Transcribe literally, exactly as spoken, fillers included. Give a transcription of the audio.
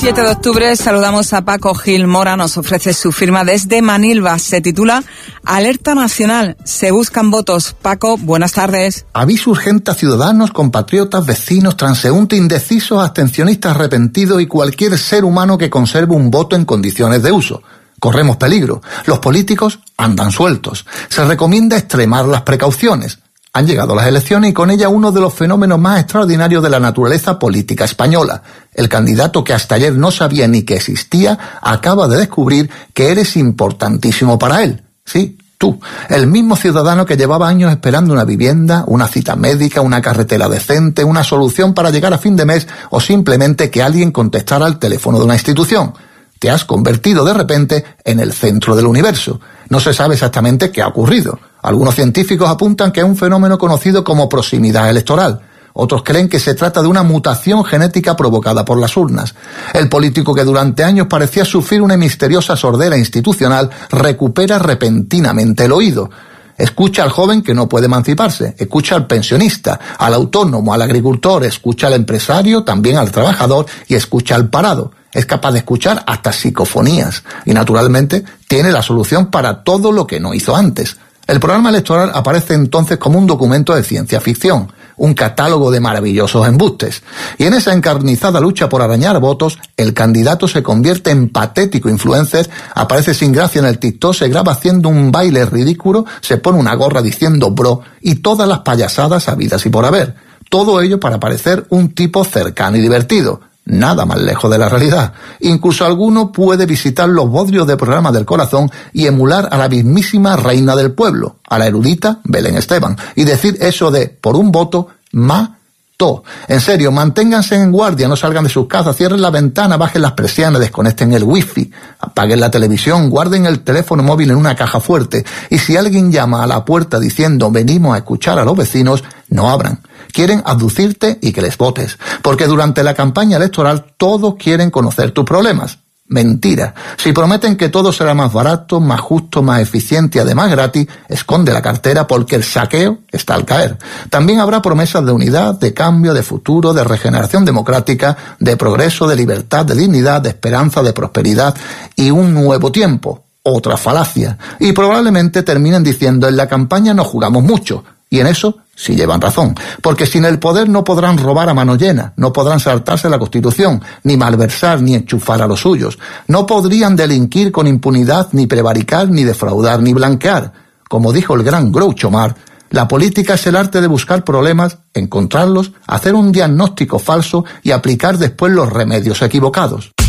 siete de octubre saludamos a Paco Gil Mora, nos ofrece su firma desde Manilva. Se titula Alerta Nacional, se buscan votos. Paco, buenas tardes. Aviso urgente a ciudadanos, compatriotas, vecinos, transeúntes, indecisos, abstencionistas arrepentidos y cualquier ser humano que conserve un voto en condiciones de uso. Corremos peligro. Los políticos andan sueltos. Se recomienda extremar las precauciones. Han llegado las elecciones y con ellas uno de los fenómenos más extraordinarios de la naturaleza política española. El candidato que hasta ayer no sabía ni que existía acaba de descubrir que eres importantísimo para él. Sí, tú, el mismo ciudadano que llevaba años esperando una vivienda, una cita médica, una carretera decente, una solución para llegar a fin de mes o simplemente que alguien contestara al teléfono de una institución. Te has convertido de repente en el centro del universo. No se sabe exactamente qué ha ocurrido. Algunos científicos apuntan que es un fenómeno conocido como proximidad electoral. Otros creen que se trata de una mutación genética provocada por las urnas. El político que durante años parecía sufrir una misteriosa sordera institucional recupera repentinamente el oído. Escucha al joven que no puede emanciparse, escucha al pensionista, al autónomo, al agricultor, escucha al empresario, también al trabajador y escucha al parado. Es capaz de escuchar hasta psicofonías y, naturalmente, tiene la solución para todo lo que no hizo antes. El programa electoral aparece entonces como un documento de ciencia ficción, un catálogo de maravillosos embustes. Y en esa encarnizada lucha por arañar votos, el candidato se convierte en patético influencer, aparece sin gracia en el TikTok, se graba haciendo un baile ridículo, se pone una gorra diciendo bro y todas las payasadas habidas y por haber. Todo ello para parecer un tipo cercano y divertido. Nada más lejos de la realidad. Incluso alguno puede visitar los bodrios de Programa del Corazón y emular a la mismísima reina del pueblo, a la erudita Belén Esteban, y decir eso de, por un voto, mató. En serio, manténganse en guardia, no salgan de sus casas, cierren la ventana, bajen las persianas, desconecten el wifi, apaguen la televisión, guarden el teléfono móvil en una caja fuerte, y si alguien llama a la puerta diciendo venimos a escuchar a los vecinos, no abran. Quieren abducirte y que les votes, porque durante la campaña electoral todos quieren conocer tus problemas. Mentira. Si prometen que todo será más barato, más justo, más eficiente y además gratis, esconde la cartera porque el saqueo está al caer. También habrá promesas de unidad, de cambio, de futuro, de regeneración democrática, de progreso, de libertad, de dignidad, de esperanza, de prosperidad y un nuevo tiempo. Otra falacia. Y probablemente terminen diciendo en la campaña no jugamos mucho. Y en eso sí llevan razón, porque sin el poder no podrán robar a mano llena, no podrán saltarse la Constitución, ni malversar, ni enchufar a los suyos. No podrían delinquir con impunidad, ni prevaricar, ni defraudar, ni blanquear. Como dijo el gran Groucho Marx, la política es el arte de buscar problemas, encontrarlos, hacer un diagnóstico falso y aplicar después los remedios equivocados.